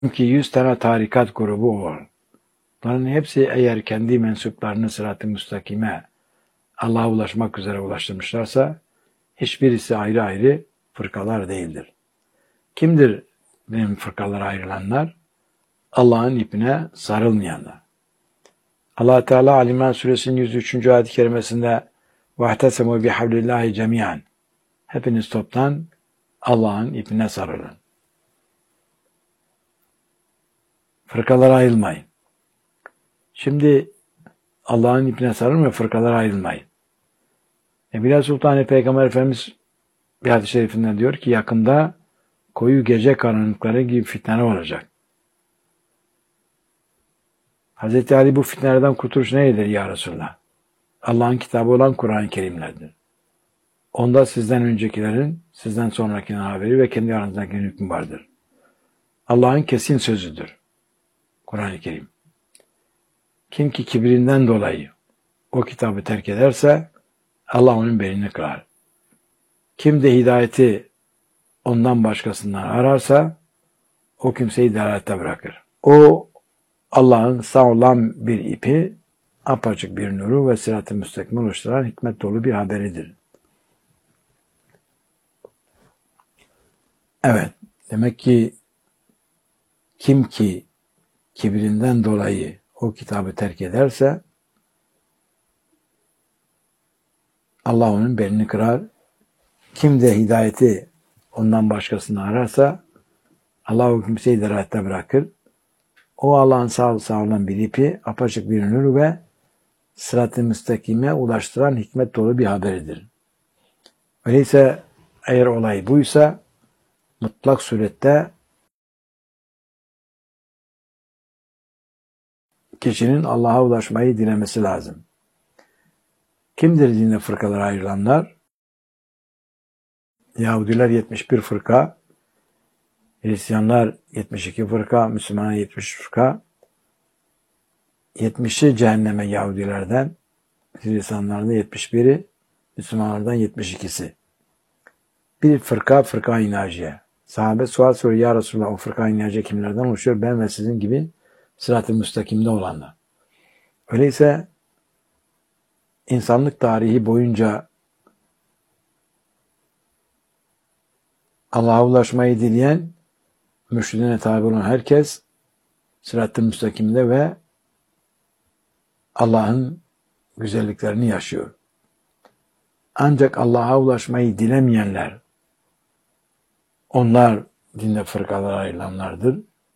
Çünkü 100 tane tarikat grubu var. Bunların hepsi eğer kendi mensuplarını sırat-ı müstakime Allah'a ulaşmak üzere ulaştırmışlarsa hiçbirisi ayrı ayrı fırkalar değildir. Kimdir benim fırkalara ayrılanlar? Allah'ın ipine sarılmayanlar. Allah Teala Ali İmran Suresinin 103. ayet-i kerimesinde وَاَحْتَسَمُوا بِحَبْلِ اللّٰهِ جَمِيعًا hepiniz toptan Allah'ın ipine sarılın. Fırkalara ayrılmayın. Şimdi Allah'ın ipine sarılın ve fırkalara ayrılmayın. Bilal Sultan Peygamber Efendimiz bir hadis-i şerifinde diyor ki yakında koyu gece karanlıkları gibi fitneler olacak. Hz. Ali bu fitnelerden kurtuluş nedir ya Resulullah? Allah'ın kitabı olan Kur'an-ı Kerimlerdir. Onda sizden öncekilerin, sizden sonrakinin haberi ve kendi aranızdaki hükmü vardır. Allah'ın kesin sözüdür. Kur'an-ı Kerim. Kim ki kibrinden dolayı o kitabı terk ederse Allah onun belini kırar. Kim de hidayeti ondan başkasından ararsa o kimseyi dalalette bırakır. O Allah'ın sağ olan bir ipi, apaçık bir nuru ve sırat-ı müstakime oluşturan hikmet dolu bir haberidir. Evet, demek ki kim ki kibrinden dolayı o kitabı terk ederse Allah onun belini kırar. Kim de hidayeti ondan başkasını ararsa Allah o kimseyi dalalette bırakır. O Allah'ın sağlanan bir ipi, apaçık bir nur ve sırat-ı müstakime ulaştıran hikmet dolu bir haberidir. Öyleyse eğer olay buysa mutlak surette kişinin Allah'a ulaşmayı dilemesi lazım. Kimdir dinde fırkalara ayrılanlar? Yahudiler 71 fırka, Hristiyanlar 72 fırka, Müslümanlar 70 fırka, 70'i cehenneme Yahudilerden, Hristiyanlardan 71'i, Müslümanlardan 72'si. Bir fırka, fırka-i naciye. Sahabe sual soruyor, ya Resulallah o fırka-i naciye kimlerden oluşuyor? Ben ve sizin gibi sırat-ı müstakimde olanlar. Öyleyse insanlık tarihi boyunca Allah'a ulaşmayı dileyen, mürşidine tabi olan herkes sırat-ı müstakimde ve Allah'ın güzelliklerini yaşıyor. Ancak Allah'a ulaşmayı dilemeyenler, onlar dinde fırkalara ayrılanlardır.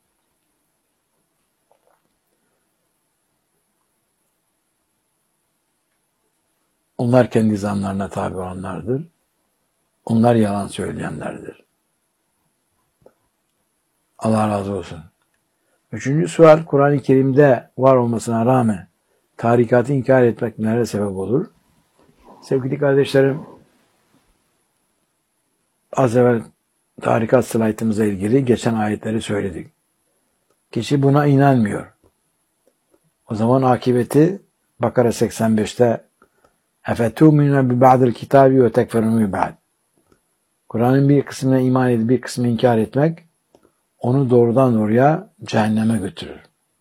Onlar kendi zanlarına tabi olanlardır. Onlar yalan söyleyenlerdir. Allah razı olsun. Üçüncü sual, Kur'an-ı Kerim'de var olmasına rağmen tarikatı inkar etmek nelere sebep olur? Sevgili kardeşlerim, az evvel tarikat slaytımıza ilgili geçen ayetleri söyledik. Kişi buna inanmıyor. O zaman akıbeti Bakara 85'te اَفَتُؤْمِنُونَ بِبَعْضِ الْكِتَابِ وَتَكْفَرُونَ بِبَعْضِ Kur'an'ın bir kısmına iman edip bir kısmını inkar etmek onu doğrudan doğruya cehenneme götürür.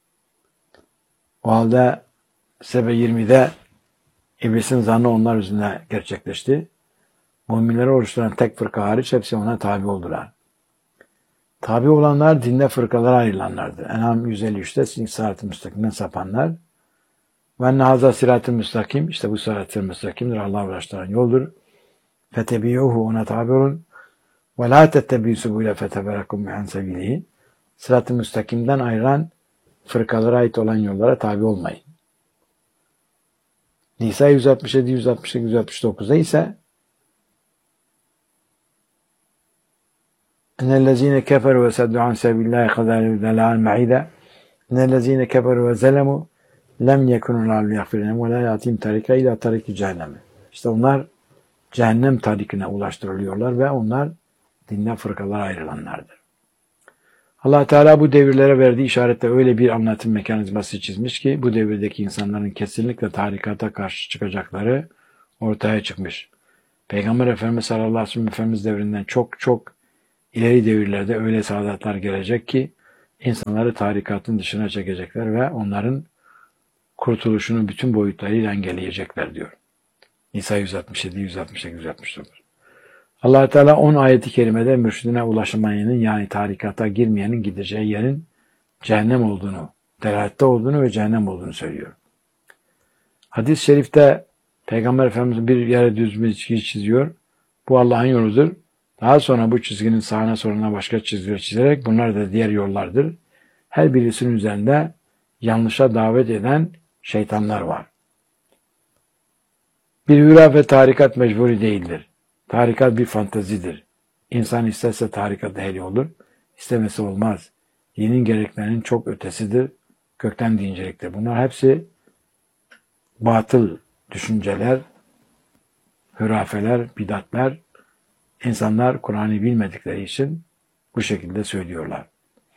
O halde Sebe 20'de İblisin zannı onlar üzerine gerçekleşti. Müminleri oluşturan tek fırka hariç hepsi ona tabi oldular. Tabi olanlar dinde fırkalara ayrılanlardır. En'am 153'te sırat-ı müstakimden sapanlar. Ve enne hazâ sırat-ı müstakim, işte bu sırat-ı müstakimdir, Allah'a ulaştıran yoldur. Fetebiyuhu, ona tabi olun. Ve lâ tettebi'u subûle feteberakum an sebîlihi. Sırat-ı müstakimden ayrılan fırkalara ait olan yollara tabi olmayın. Nisa 167, 168, 169'da ise اَنَّ كَفَرُوا وَسَدُّوا عَنْ سَبِيلِ اللّٰهِ خَذَلُوا دَلَالًا مَعِيدًا اَنَّ كَفَرُوا وَزَلَمُوا لَمْ يَكُنُوا لَعَلُّ يَغْفِرُونَ وَلَا يَأْتِهِمْ طَرِيقًا اِلَى طَرِيقِ جَهَنَّمَ İşte onlar cehennem tarikine ulaştırılıyorlar ve onlar dinden fırkalara ayrılanlardır. Allah Teala bu devirlere verdiği işarette öyle bir anlatım mekanizması çizmiş ki bu devirdeki insanların kesinlikle tarikata karşı çıkacakları ortaya çıkmış. Peygamber Efendimiz sallallahu aleyhi ve sellem Efendimiz devrinden çok ileri devirlerde öyle saadatlar gelecek ki insanları tarikatın dışına çekecekler ve onların kurtuluşunu bütün boyutlarıyla engelleyecekler diyor. Nisa 167, 168, 169. Allah Teala 10 ayeti kerimede mürşidine ulaşamayanın yani tarikata girmeyenin gideceği yerin cehennem olduğunu, delalette olduğunu ve cehennem olduğunu söylüyor. Hadis-i şerifte Peygamber Efendimiz bir yere düz bir çizgi çiziyor. Bu Allah'ın yoludur. Daha sonra bu çizginin sağına soluna başka çizgiler çizerek bunlar da diğer yollardır. Her birisinin üzerinde yanlışa davet eden şeytanlar var. Bir hürafe tarikat mecburi değildir. Tarikat bir fantezidir. İnsan isterse tarikat ehli olur, istemesi olmaz. Dinin gereklerinin çok ötesidir, kökten dinciliktir. Bunlar hepsi batıl düşünceler, hürafeler, bidatler. İnsanlar Kur'an'ı bilmedikleri için bu şekilde söylüyorlar.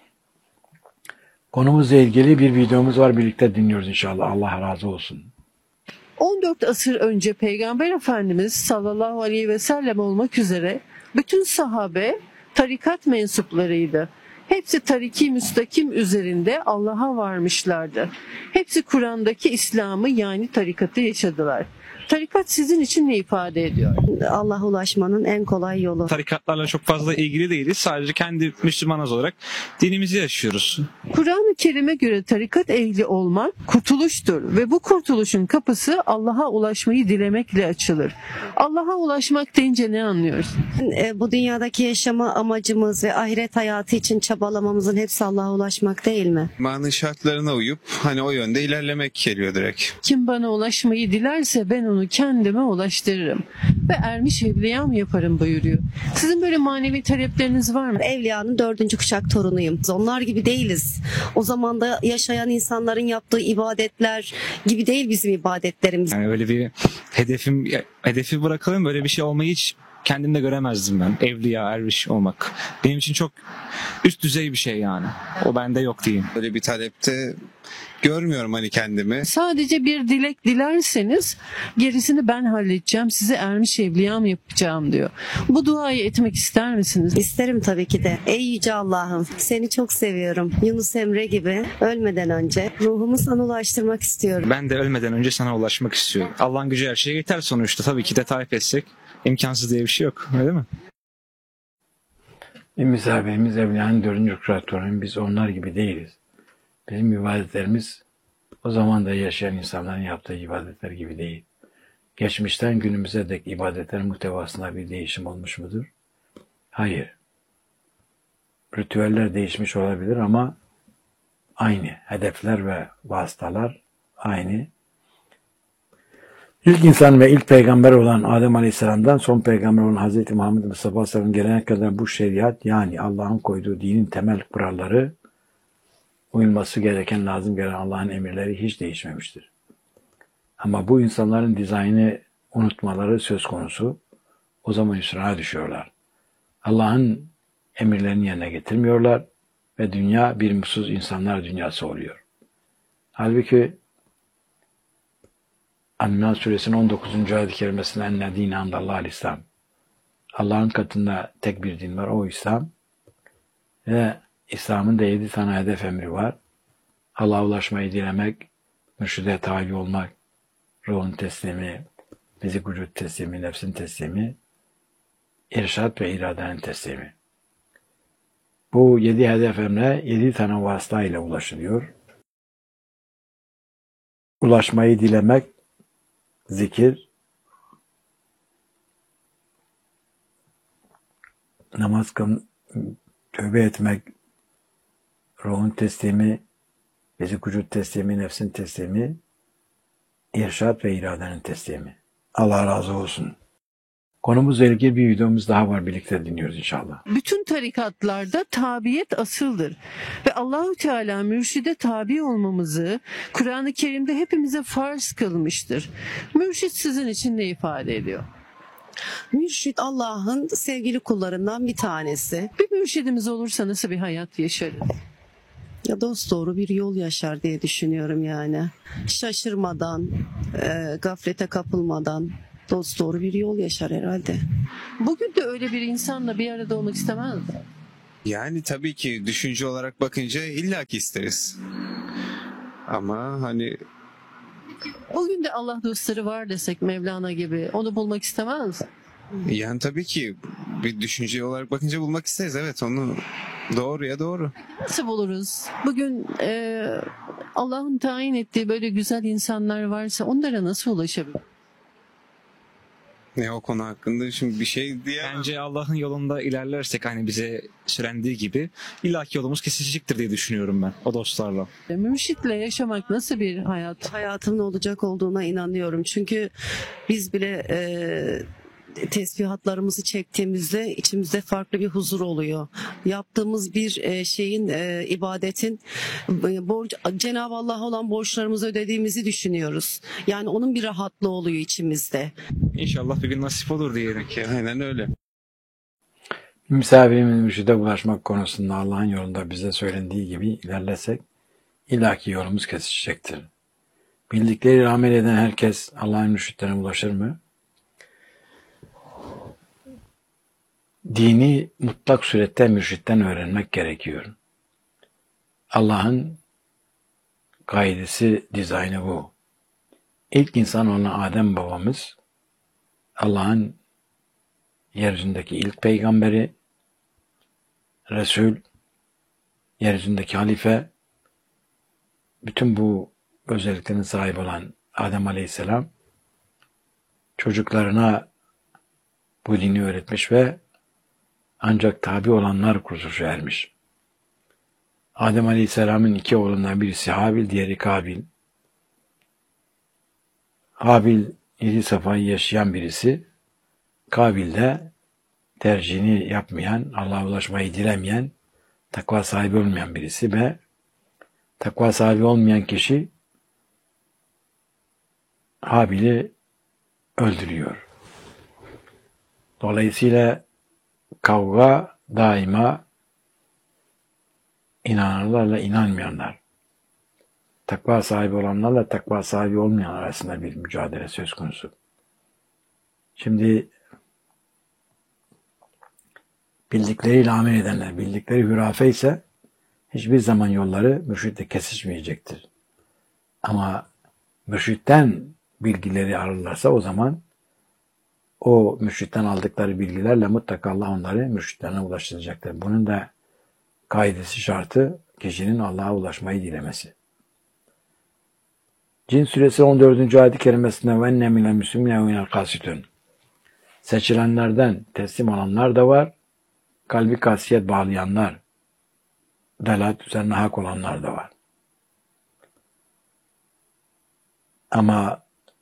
Konumuzla ilgili bir videomuz var. Birlikte dinliyoruz inşallah. Allah razı olsun. 14 asır önce Peygamber Efendimiz sallallahu aleyhi ve sellem olmak üzere bütün sahabe tarikat mensuplarıydı. Hepsi tariki müstakim üzerinde Allah'a varmışlardı. Hepsi Kur'an'daki İslam'ı yani tarikatı yaşadılar. Tarikat sizin için ne ifade ediyor? Allah'a ulaşmanın en kolay yolu. Tarikatlarla çok fazla ilgili değiliz. Sadece kendi Müslümanız olarak dinimizi yaşıyoruz. Kur'an-ı Kerim'e göre tarikat ehli olmak kurtuluştur ve bu kurtuluşun kapısı Allah'a ulaşmayı dilemekle açılır. Allah'a ulaşmak deyince ne anlıyoruz? Bu dünyadaki yaşama amacımız ve ahiret hayatı için çabalamamızın hepsi Allah'a ulaşmak değil mi? İmanın şartlarına uyup o yönde ilerlemek geliyor direkt. Kim bana ulaşmayı dilerse ben onu kendime ulaştırırım ve ermiş evliyam yaparım buyuruyor. Sizin böyle manevi talepleriniz var mı? Evliyanın 4. kuşak torunuyum. Onlar gibi değiliz. O zamanda yaşayan insanların yaptığı ibadetler gibi değil bizim ibadetlerimiz. Yani öyle bir hedefi bırakalım, böyle bir şey olmayı hiç kendimde göremezdim ben. Evliya, erviş olmak. Benim için çok üst düzey bir şey yani. O bende yok diyeyim. Böyle bir talepte görmüyorum kendimi. Sadece bir dilek dilerseniz gerisini ben halledeceğim, size ermiş evliyam yapacağım diyor. Bu duayı etmek ister misiniz? İsterim tabii ki de. Ey Yüce Allah'ım, seni çok seviyorum. Yunus Emre gibi ölmeden önce ruhumu sana ulaştırmak istiyorum. Ben de ölmeden önce sana ulaşmak istiyorum. Allah'ın gücü her şeye yeter sonuçta. Tabii ki de tarif etsek imkansız diye bir şey yok. Öyle mi? Misafirimiz evliyanın 4. kuşak biz onlar gibi değiliz. Bizim ibadetlerimiz o zaman da yaşayan insanların yaptığı ibadetler gibi değil. Geçmişten günümüze dek ibadetler muhtevasında bir değişim olmuş mudur? Hayır. Ritüeller değişmiş olabilir ama aynı. Hedefler ve vasıtalar aynı. İlk insan ve ilk peygamber olan Adem Aleyhisselam'dan son peygamber olan Hz. Muhammed Mustafa Aleyhisselam'ın gelene kadar bu şeriat yani Allah'ın koyduğu dinin temel kuralları uyulması gereken, lazım gelen Allah'ın emirleri hiç değişmemiştir. Ama bu insanların dizaynı unutmaları söz konusu. O zaman hüsrana düşüyorlar. Allah'ın emirlerini yerine getirmiyorlar ve dünya bir mutsuz insanlar dünyası oluyor. Halbuki An-Nas suresinin 19. ayet-i kerimesinde enne dîne andallâhil İslam. Allah'ın katında tek bir din var, o İslam. Ve İslam'ın da 7 tane hedef emri var. Allah'a ulaşmayı dilemek, mürşide tabi olmak, ruhun teslimi, fizik vücut teslimi, nefsin teslimi, irşad ve iradenin teslimi. Bu 7 hedef emre 7 tane vasıta ile ulaşılıyor. Ulaşmayı dilemek, zikir, namaz kılmak, tövbe etmek, ruhun teslimi, fizik vücut teslimi, nefsin teslimi, irşad ve iradenin teslimi. Allah razı olsun. Konumuzla ilgili bir videomuz daha var. Birlikte dinliyoruz inşallah. Bütün tarikatlarda tabiyet asıldır. Ve Allahu Teala mürşide tabi olmamızı Kur'an-ı Kerim'de hepimize farz kılmıştır. Mürşid sizin için ne ifade ediyor? Mürşid Allah'ın sevgili kullarından bir tanesi. Bir mürşidimiz olursa nasıl bir hayat yaşarız? Ya dosdoğru bir yol yaşar diye düşünüyorum yani. Şaşırmadan, gaflete kapılmadan dosdoğru bir yol yaşar herhalde. Bugün de öyle bir insanla bir arada olmak istemez mi? Yani tabii ki düşünce olarak bakınca illaki isteriz. Ama hani Bugün de Allah dostları var desek Mevlana gibi onu bulmak istemez misin? yani tabii ki bir düşünce olarak bakınca bulmak isteriz. Evet, onu doğru ya doğru. Nasıl buluruz? Bugün Allah'ın tayin ettiği böyle güzel insanlar varsa onlara nasıl ulaşabilir? Ne o konu hakkında şimdi bir şey diyemem. Bence Allah'ın yolunda ilerlersek hani bize söylendiği gibi illaki yolumuz kesişecektir diye düşünüyorum ben o dostlarla. Mürşitle yaşamak nasıl bir hayat? Hayatımın olacak olduğuna inanıyorum. Çünkü biz bile tesbihatlarımızı çektiğimizde içimizde farklı bir huzur oluyor. Yaptığımız bir şeyin, ibadetin Cenab-ı Allah'a olan borçlarımızı ödediğimizi düşünüyoruz. Yani onun bir rahatlığı oluyor içimizde. İnşallah bir gün nasip olur diyelim ki. Aynen öyle. Misafirimin mürşide ulaşmak konusunda Allah'ın yolunda bize söylendiği gibi ilerlesek illaki yolumuz kesişecektir. Bildikleriyle amel eden herkes Allah'ın mürşitlerine ulaşır mı? Dini mutlak surette mürşitten öğrenmek gerekiyor. Allah'ın kaidesi, dizaynı bu. İlk insan olan Adem babamız, Allah'ın yeryüzündeki ilk peygamberi, Resul, yeryüzündeki halife, bütün bu özelliklerin sahibi olan Adem Aleyhisselam, çocuklarına bu dini öğretmiş ve ancak tabi olanlar kurtuluşa ermiş. Adem Aleyhisselam'ın iki oğlundan birisi Habil, diğeri Kabil. Habil 7 safhayı yaşayan birisi, Kabil de tercihini yapmayan, Allah'a ulaşmayı dilemeyen, takva sahibi olmayan birisi ve takva sahibi olmayan kişi Habil'i öldürüyor. Dolayısıyla kavga daima inananlarla inanmayanlar, takva sahibi olanlarla takva sahibi olmayanlar arasında bir mücadele söz konusu. Şimdi bildikleriyle amel edenler, bildikleri hürafe ise hiçbir zaman yolları mürşitle kesişmeyecektir. Ama mürşitten bilgileri alırlarsa o zaman o mürşitten aldıkları bilgilerle mutlaka Allah onları mürşitlerine ulaştıracaktır. Bunun da kaidesi, şartı kişinin Allah'a ulaşmayı dilemesi. Cin suresi 14. ayet-i kerimesinde ve enne minel müslimine ve minel kasitun. Seçilenlerden teslim olanlar da var, kalbi kasiyet bağlayanlar, delalet üzerine hak olanlar da var. Ama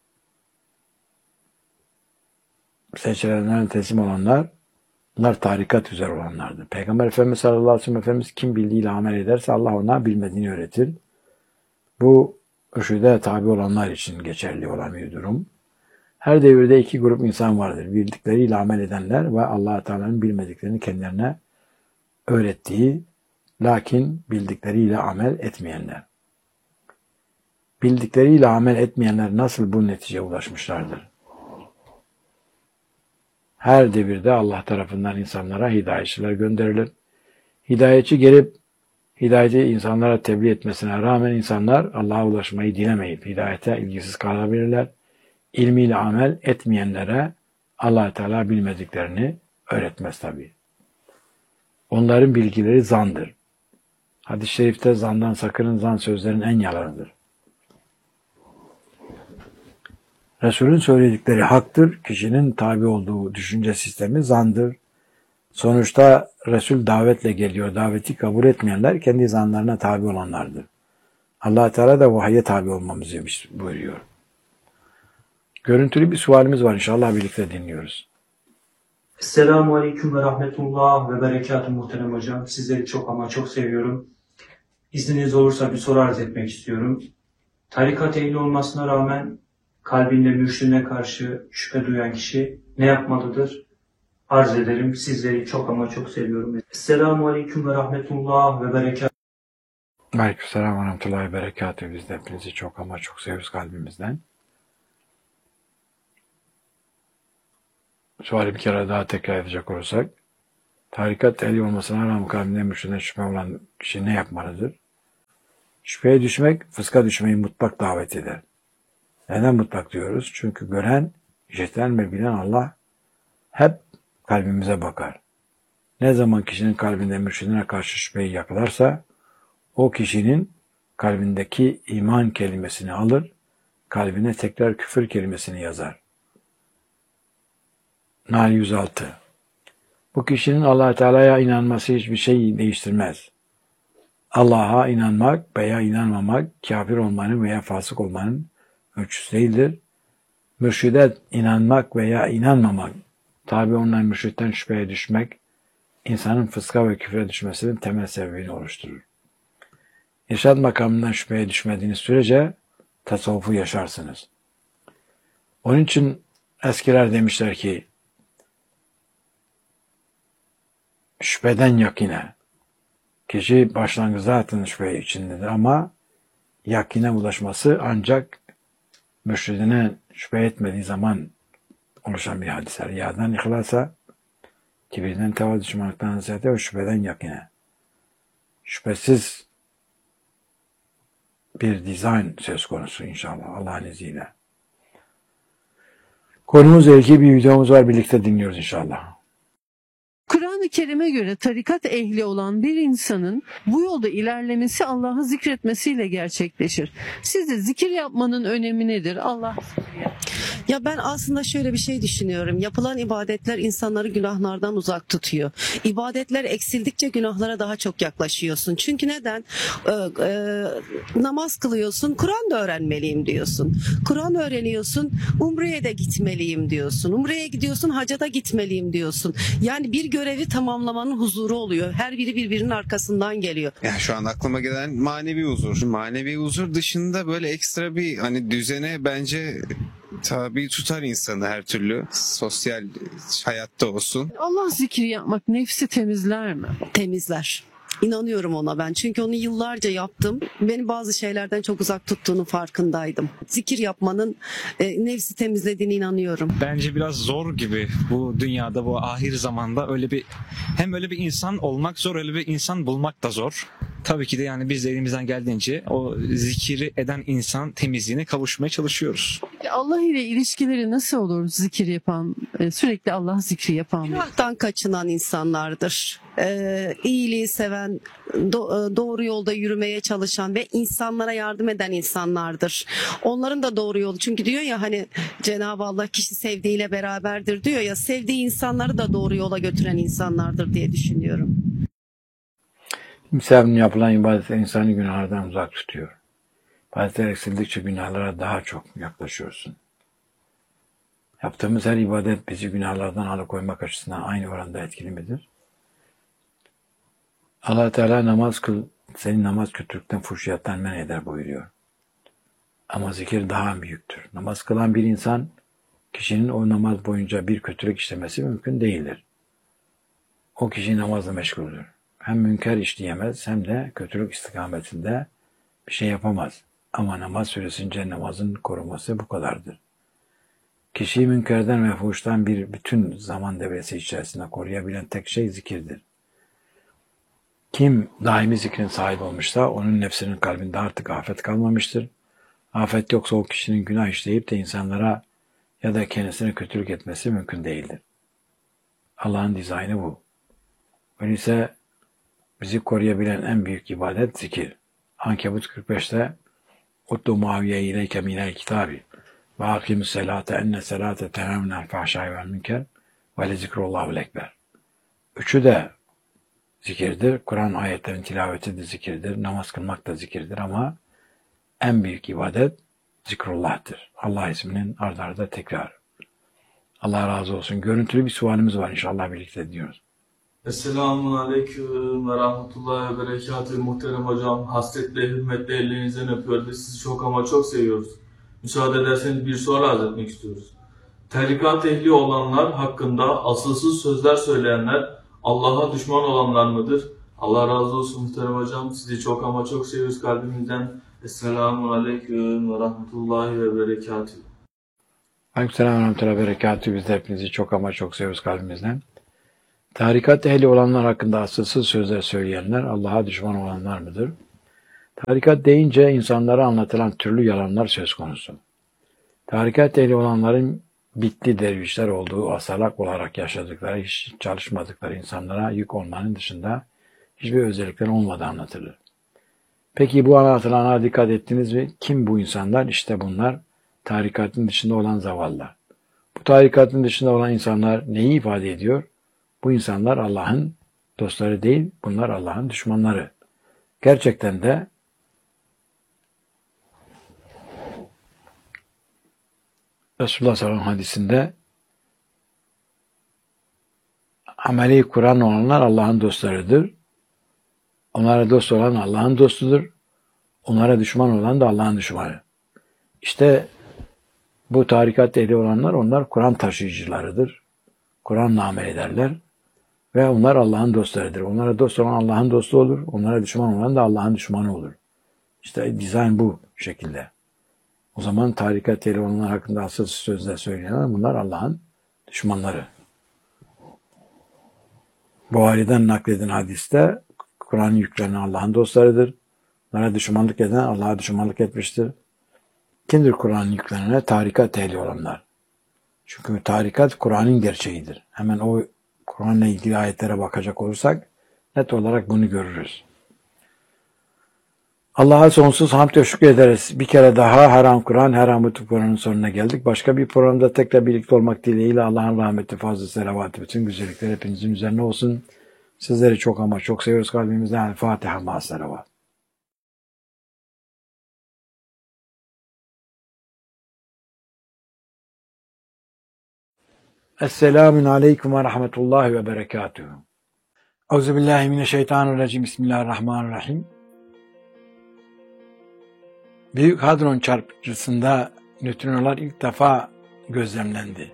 seçilenlerden teslim olanlar, bunlar tarikat üzere olanlardır. Peygamber Efendimiz sallallahu aleyhi ve sellem Efendimiz kim bildiğiyle amel ederse Allah ona bilmediğini öğretir. Bu ürşüde tabi olanlar için geçerli olan bir durum. Her devirde iki grup insan vardır. Bildikleriyle amel edenler ve Allah Teala'nın bilmediklerini kendilerine öğrettiği, lakin bildikleriyle amel etmeyenler. Bildikleriyle amel etmeyenler nasıl bu neticeye ulaşmışlardır? Her devirde Allah tarafından insanlara hidayetçiler gönderilir. Hidayetçi gelip hidayeti insanlara tebliğ etmesine rağmen insanlar Allah'a ulaşmayı dilemeyip hidayete ilgisiz kalabilirler. İlmiyle amel etmeyenlere Allah Teala bilmediklerini öğretmez tabii. Onların bilgileri zandır. Hadis-i şerifte zandan sakının, zan sözlerin en yalanıdır. Resul'ün söyledikleri haktır. Kişinin tabi olduğu düşünce sistemi zandır. Sonuçta Resul davetle geliyor. Daveti kabul etmeyenler kendi zanlarına tabi olanlardır. Allah Teala da vahye tabi olmamızı buyuruyor. Görüntülü bir sualimiz var. İnşallah birlikte dinliyoruz. Selamun Aleyküm ve Rahmetullah ve Berekatuhu muhterem hocam. Sizleri çok ama çok seviyorum. İzniniz olursa bir soru arz etmek istiyorum. Tarikat ehli olmasına rağmen kalbinde mürşidine karşı şüphe duyan kişi ne yapmalıdır? Arz ederim. Sizleri çok ama çok seviyorum. Selamun Aleyküm ve Rahmetullah ve Berekatuhu. Aleykümselam ve rahmetullahi ve berekatuhu. Biz de hepinizi çok ama çok seviyoruz kalbimizden. Suali bir kere daha tekrar edecek olursak, Tarikat ehli olmasına rağmen kalbinde mürşidine şüphe olan kişi ne yapmalıdır? Şüpheye düşmek, fıska düşmeyi mutlak davet eder. Neden mutlak diyoruz? Çünkü gören, işiten ve bilen Allah hep kalbimize bakar. Ne zaman kişinin kalbinde mürşidine karşı şüpheyi yakalarsa, o kişinin kalbindeki iman kelimesini alır, kalbine tekrar küfür kelimesini yazar. Nahl 106. Bu kişinin Allah Teala'ya inanması hiçbir şey değiştirmez. Allah'a inanmak veya inanmamak, kafir olmanın veya fasık olmanın ölçüsü değildir. Mürşide inanmak veya inanmamak, tabi olunan mürşitten şüpheye düşmek, insanın fıska ve küfre düşmesinin temel sebebini oluşturur. İrşad makamından şüpheye düşmediğiniz sürece tasavvufu yaşarsınız. Onun için eskiler demişler ki, şüpheden yakine, kişi başlangıçta zaten şüphe içindedir ama yakine ulaşması ancak mürşidine şüphe etmediği zaman oluşan bir hadise. Riyadan ihlasa, kibirden tevazı, düşmanlıktan hasrete ve şüpheden yakine. Şüphesiz bir dizayn söz konusu inşallah Allah'ın izniyle. Konumuzla ilgili bir videomuz var, birlikte dinliyoruz inşallah. Kur'an-ı Kerim'e göre tarikat ehli olan bir insanın bu yolda ilerlemesi Allah'ı zikretmesiyle gerçekleşir. Sizce zikir yapmanın önemi nedir? Allah Ya ben aslında şöyle bir şey düşünüyorum. Yapılan ibadetler insanları günahlardan uzak tutuyor. İbadetler eksildikçe günahlara daha çok yaklaşıyorsun. Çünkü neden? Namaz kılıyorsun, Kur'an da öğrenmeliyim diyorsun. Kur'an öğreniyorsun, Umre'ye de gitmeliyim diyorsun. Umre'ye gidiyorsun, hacca da gitmeliyim diyorsun. Yani bir görevi tamamlamanın huzuru oluyor. Her biri birbirinin arkasından geliyor. Ya şu an aklıma gelen manevi huzur. Manevi huzur dışında böyle ekstra bir hani düzene bence tabi tutar insanı her türlü. Sosyal hayatta olsun. Allah zikri yapmak nefsi temizler mi? Temizler. İnanıyorum ona ben. Çünkü onu yıllarca yaptım. Beni bazı şeylerden çok uzak tuttuğunun farkındaydım. Zikir yapmanın nefsi temizlediğine inanıyorum. Bence biraz zor gibi bu dünyada, bu ahir zamanda hem öyle bir insan olmak zor, öyle bir insan bulmak da zor. Tabii ki de yani biz de elimizden geldiğince o zikiri eden insan temizliğine kavuşmaya çalışıyoruz. Allah ile ilişkileri nasıl olur zikir yapan, sürekli Allah zikri yapan? Günahtan kaçınan insanlardır. İyiliği seven, doğru yolda yürümeye çalışan ve insanlara yardım eden insanlardır. Onların da doğru yolu. Çünkü diyor ya hani Cenab-ı Allah kişi sevdiğiyle beraberdir diyor ya, sevdiği insanları da doğru yola götüren insanlardır diye düşünüyorum. Kimsenin yapılan ibadetler insanı günahlardan uzak tutuyor. İbadetler eksildikçe günahlara daha çok yaklaşıyorsun. Yaptığımız her ibadet bizi günahlardan alıkoymak açısından aynı oranda etkili midir? Allah Teala namaz kıl, senin namaz kötülükten, fuhşiyattan men eder buyuruyor. Ama zikir daha büyüktür. Namaz kılan bir insan, kişinin o namaz boyunca bir kötülük işlemesi mümkün değildir. O kişi namazla meşguldür. Hem münker işleyemez hem de kötülük istikametinde bir şey yapamaz. Ama namaz süresince namazın koruması bu kadardır. Kişiyi münkerden ve fuhuştan bir bütün zaman devresi içerisinde koruyabilen tek şey zikirdir. Kim daimi zikrin sahibi olmuşsa onun nefsinin kalbinde artık afet kalmamıştır. Afet yoksa o kişinin günah işleyip de insanlara ya da kendisine kötülük etmesi mümkün değildir. Allah'ın dizaynı bu. Öyleyse bizi koruyabilen en büyük ibadet zikir. Ankebut 45'te Utlu Muaviye ileyke minel kitabi ve akimus selate enne selate tenevnel fahşai vel münker ve le zikrullahu ekber. Üçü de zikirdir. Kur'an ayetlerin tilaveti de zikirdir. Namaz kılmak da zikirdir ama en büyük ibadet zikrullah'tır. Allah isminin ard arda tekrar. Allah razı olsun. Görüntülü bir sualimiz var inşallah birlikte diyoruz. Esselamun Aleyküm ve Rahmetullahi ve Berekatühü muhterem hocam. Hasretle, hürmetle ellerinizden öpüyoruz. Sizi çok ama çok seviyoruz. Müsaade ederseniz bir soru arz etmek istiyoruz. Tarikat ehli olanlar hakkında asılsız sözler söyleyenler Allah'a düşman olanlar mıdır? Allah razı olsun muhterem hocam. Sizi çok ama çok seviyoruz kalbimizden. Esselamun Aleyküm ve Rahmetullahi ve Berekatühü. Aleykümselam ve Rahmetullahi ve Berekatühü. Biz de hepinizi çok ama çok seviyoruz kalbimizden. Tarikat ehli olanlar hakkında asılsız sözler söyleyenler Allah'a düşman olanlar mıdır? Tarikat deyince insanlara anlatılan türlü yalanlar söz konusu. Tarikat ehli olanların bitli dervişler olduğu, asalak olarak yaşadıkları, hiç çalışmadıkları insanlara yük olmanın dışında hiçbir özellikleri olmadığı anlatılır. Peki bu anlatılana dikkat ettiniz mi? Kim bu insanlar? İşte bunlar tarikatın dışında olan zavallılar. Bu tarikatın dışında olan insanlar neyi ifade ediyor? Bu insanlar Allah'ın dostları değil, bunlar Allah'ın düşmanları. Gerçekten de Resulullah sallallahu aleyhi ve sellem hadisinde ameli Kur'an olanlar Allah'ın dostlarıdır. Onlara dost olan Allah'ın dostudur. Onlara düşman olan da Allah'ın düşmanı. İşte bu tarikat ehli olanlar onlar Kur'an taşıyıcılarıdır. Kur'an'la amel ederler. Ve onlar Allah'ın dostlarıdır. Onlara dost olan Allah'ın dostu olur. Onlara düşman olan da Allah'ın düşmanı olur. İşte dizayn bu şekilde. O zaman tarikat ehli olanlar hakkında asıl sözler söyleyenler bunlar Allah'ın düşmanları. Buhari'den nakledilen hadiste Kur'an'ı yüklenen Allah'ın dostlarıdır. Onlara düşmanlık eden Allah'a düşmanlık etmiştir. Kimdir Kur'an'ı yüklenene? Tarikat ehli olanlar. Çünkü tarikat Kur'an'ın gerçeğidir. Hemen o Kur'an'la ilgili ayetlere bakacak olursak net olarak bunu görürüz. Allah'a sonsuz hamd ve şükür ederiz. Bir kere daha Haram Kur'an, Haram Kur'an'ın sonuna geldik. Başka bir programda tekrar birlikte olmak dileğiyle Allah'ın rahmeti, fazla selavatı, bütün güzellikler hepinizin üzerine olsun. Sizleri çok ama çok seviyoruz kalbimizden. Fatiha ma selavat. Esselamun aleyküm ve rahmetullahi ve berekatuhu. Euzubillahimineşşeytanirracim. Bismillahirrahmanirrahim. Büyük Hadron çarpıcısında nötrinolar ilk defa gözlemlendi.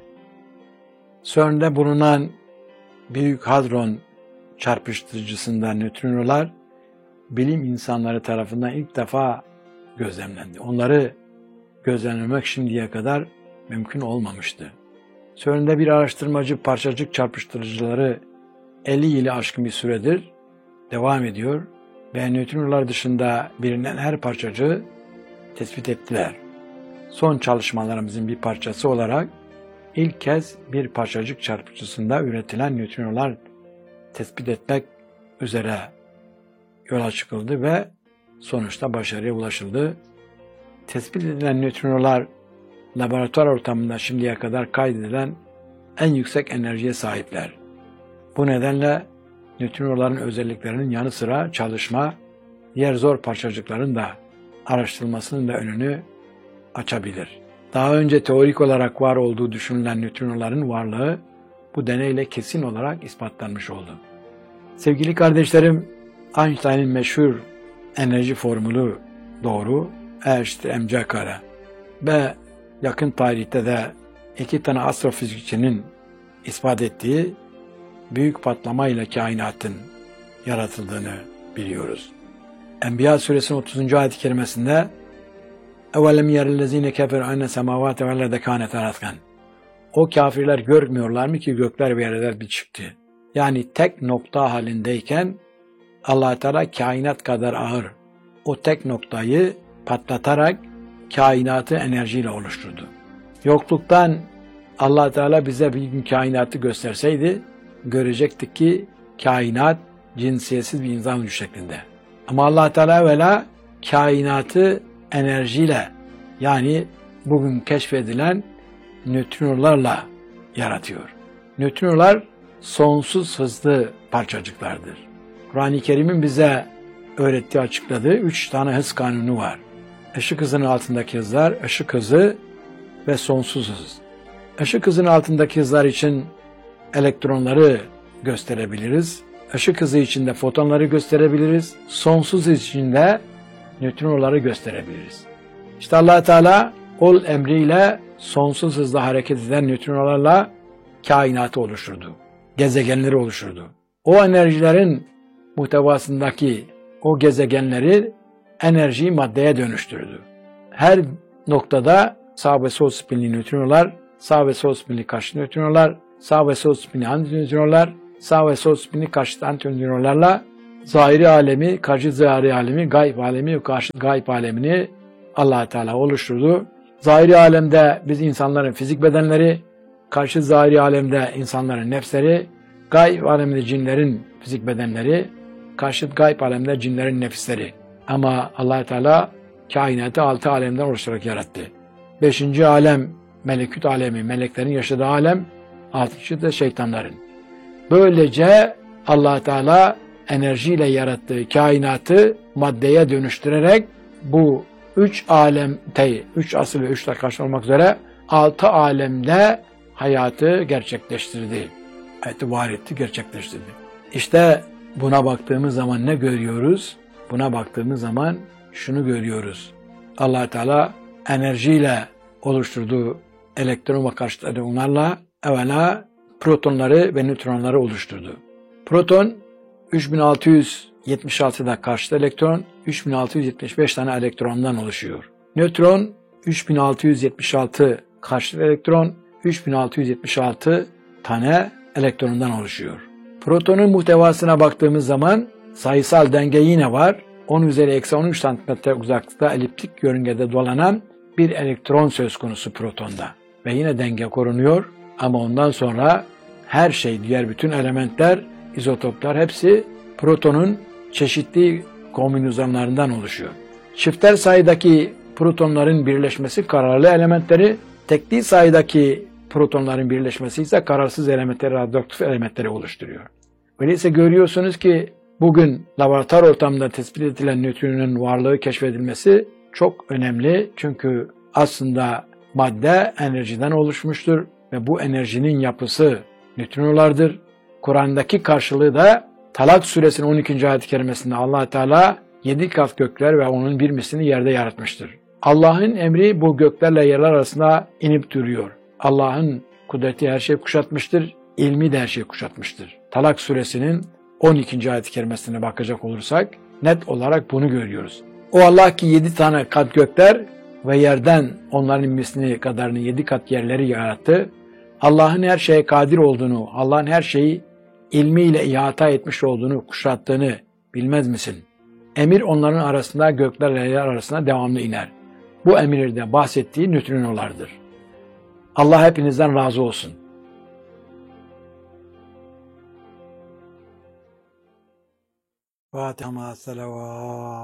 CERN'de bulunan Büyük Hadron çarpıştırıcısında nötrinolar bilim insanları tarafından ilk defa gözlemlendi. Onları gözlemlemek şimdiye kadar mümkün olmamıştı. CERN'de bir araştırmacı parçacık çarpıştırıcıları 50 yılı aşkın bir süredir devam ediyor ve nötrinolar dışında bilinen her parçacığı tespit ettiler. Son çalışmalarımızın bir parçası olarak ilk kez bir parçacık çarpıcısında üretilen nötrinolar tespit etmek üzere yola çıkıldı ve sonuçta başarıya ulaşıldı. Tespit edilen nötrinolar laboratuvar ortamında şimdiye kadar kaydedilen en yüksek enerjiye sahipler. Bu nedenle nötrinoların özelliklerinin yanı sıra çalışma, diğer zor parçacıkların da araştırılmasının da önünü açabilir. Daha önce teorik olarak var olduğu düşünülen nötrinoların varlığı bu deneyle kesin olarak ispatlanmış oldu. Sevgili kardeşlerim, Einstein'ın meşhur enerji formülü doğru, E=mc². Ve yakın tarihte de 2 tane astrofizikçinin ispat ettiği büyük patlamayla kainatın yaratıldığını biliyoruz. Enbiya suresinin 30. ayet-i kerimesinde اَوَلَمْ يَرَ الَّذ۪ينَ كَفَرُوا اَنَّ سَمَاوَاتَ وَالْاَرْضَ كَانَتَا رَتْقًا. O kafirler görmüyorlar mı ki gökler ve yerler bir çıktı. Yani tek nokta halindeyken Allah Teala kainat kadar ağır o tek noktayı patlatarak kainatı enerjiyle oluşturdu. Yokluktan Allah Teala bize bir gün kainatı gösterseydi görecektik ki kainat cinsiyetsiz bir insan şeklinde. Ama Allah Teala evvela kainatı enerjiyle yani bugün keşfedilen nötrinolarla yaratıyor. Nötrinolar sonsuz hızlı parçacıklardır. Kur'an-ı Kerim'in bize öğrettiği, açıkladığı 3 tane hız kanunu var. Işık hızının altındaki hızlar, ışık hızı ve sonsuz hız. Işık hızının altındaki hızlar için elektronları gösterebiliriz. Işık hızı içinde fotonları gösterebiliriz. Sonsuz hız içinde nötrinoları gösterebiliriz. İşte Allah Teala ol emriyle sonsuz hızla hareket eden nötrinolarla kainatı oluşturdu. Gezegenleri oluşturdu. O enerjilerin muhtevasındaki o gezegenleri enerjiyi maddeye dönüştürdü. Her noktada sağ ve sol spinli nötrinolar, sağ ve sol spinli karşı nötrinolar, sağ ve sol spinli antinötrinolar, sağ ve sol spini karşıt antinöronlarla zahiri alemi, karşı zahiri alemi, gayb alemi ve karşı gayb alemini Allah Teala oluşturdu. Zahiri alemde biz insanların fizik bedenleri, karşı zahiri alemde insanların nefsleri, gayb alemde cinlerin fizik bedenleri, karşıt gayb alemde cinlerin nefisleri. Ama Allah Teala kainatı 6 alemden oluşturarak yarattı. 5. alem melekut alemi, meleklerin yaşadığı alem, 6. da şeytanların. Böylece Allah Teala enerjiyle yarattığı kainatı maddeye dönüştürerek bu 3 alemde, 3 asıl ve 3 taş olmak üzere 6 alemde hayatı gerçekleştirdi. Hayatı var etti, gerçekleştirdi. İşte buna baktığımız zaman ne görüyoruz? Buna baktığımız zaman şunu görüyoruz. Allah Teala enerjiyle oluşturduğu elektron ve karşıt elektronlarla evvela protonları ve nötronları oluşturdu. Proton 3676'da karşıt elektron, 3675 tane elektrondan oluşuyor. Nötron 3676 karşıt elektron, 3676 tane elektrondan oluşuyor. Protonun muhtevasına baktığımız zaman sayısal denge yine var. 10 üzeri eksi 13 santimetre uzaklıkta eliptik yörüngede dolanan bir elektron söz konusu protonda. Ve yine denge korunuyor ama ondan sonra her şey, diğer bütün elementler, izotoplar hepsi protonun çeşitli kombinasyonlarından oluşuyor. Çifter sayıdaki protonların birleşmesi kararlı elementleri, tekli sayıdaki protonların birleşmesi ise kararsız elementleri, radyoaktif elementleri oluşturuyor. Öyleyse görüyorsunuz ki bugün laboratuvar ortamında tespit edilen nötronun varlığı keşfedilmesi çok önemli. Çünkü aslında madde enerjiden oluşmuştur ve bu enerjinin yapısı nötronlardır. Kur'an'daki karşılığı da Talak suresinin 12. ayet-i kerimesinde Allah Teala 7 kat gökler ve onun bir mislini yerde yaratmıştır. Allah'ın emri bu göklerle yerler arasında inip duruyor. Allah'ın kudreti her şeyi kuşatmıştır, ilmi de her şeyi kuşatmıştır. Talak suresinin 12. ayet-i kerimesine bakacak olursak net olarak bunu görüyoruz. O Allah ki 7 tane kat gökler ve yerden onların mislini kadarını 7 kat yerleri yarattı. Allah'ın her şeye kadir olduğunu, Allah'ın her şeyi ilmiyle ihata etmiş olduğunu, kuşattığını bilmez misin? Emir onların arasında, göklerle yer arasında devamlı iner. Bu emirde bahsettiği nötrinolardır. Allah hepinizden razı olsun. Fatiha ma'as salavat.